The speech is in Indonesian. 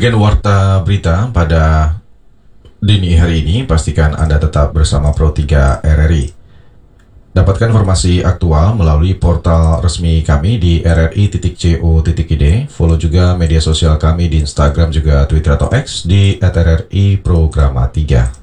Bagian warta berita pada dini hari ini, pastikan Anda tetap bersama Pro 3 RRI. Dapatkan informasi aktual melalui portal resmi kami di rri.co.id. Follow juga media sosial kami di Instagram juga Twitter atau X di @rri Programa 3.